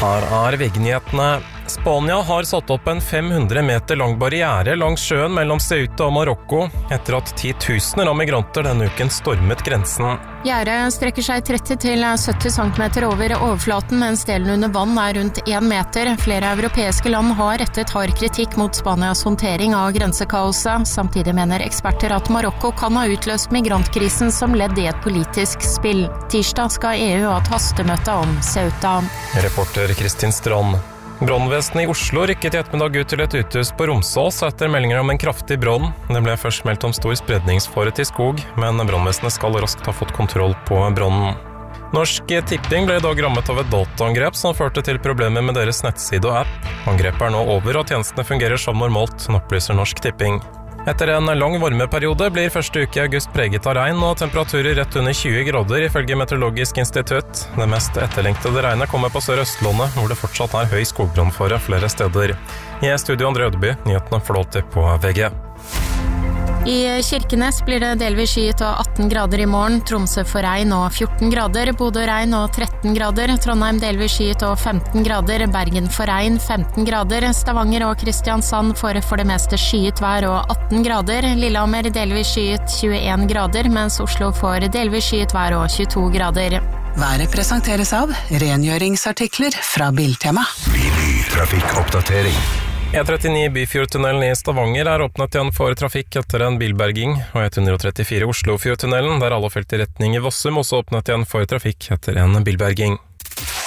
Her VG-nyhetene. Spania har satt opp en 500 meter lang barriere langs sjøen mellom Ceuta og Marokko etter at 10 000 av migranter denne uken stormet grensen. Gjerdet strekker seg 30 til 70 cm over overflaten, mens delen under vann rundt 1 meter. Flere europeiske land har rettet hard kritikk mot Spanias håndtering av grensekaoset. Samtidig mener eksperter at Marokko kan ha utløst migrantkrisen som ledd i et politisk spill. Tirsdag skal EU ha et hastemøte om Ceuta. Reporter Kristin Strand. Brannvesenet i Oslo rykket i ettermiddag ut til et uthus på Romsås etter meldinger om en kraftig brann. Det ble først meldt om stor spredningsfare til skog, men brannvesenet skal raskt ha fått kontroll på brannen. Norsk Tipping ble i dag rammet av et dataangrep som førte til problemer med deres nettside og app. Angrepet nå over, og tjenestene fungerer som normalt, opplyser Norsk Tipping. Etter en lang varmeperiode blir første uke i august preget av regn og temperaturer rett under 20 grader ifølge Meteorologisk institutt. Det mest etterlengtede regnet kommer på Sør-Østlandet, hvor det fortsatt høy skogbrannfare flere steder. I studio André Ødeby, nyhetene får alltid på VG. I Kirkenes blir det delvis skyet og 18 grader i morgen, Tromsø får regn og 14 grader, Bodø regn og 13 grader, Trondheim delvis skyet og 15 grader, Bergen får regn 15 grader, Stavanger og Kristiansand får for det meste skyet vær og 18 grader, Lillehammer delvis skyet 21 grader, mens Oslo får delvis skyet vær og 22 grader. Været presenteres av rengjøringsartikler fra Biltema. Trafikkoppdatering. E39 Byfjordtunnelen i Stavanger åpnet igjen for trafikk etter en bilberging, og 134 Oslofjordtunnelen, der alle felt i retning i Vossum, også åpnet igjen for trafikk etter en bilberging.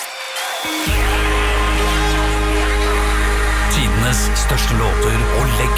Tidenes største låter og legg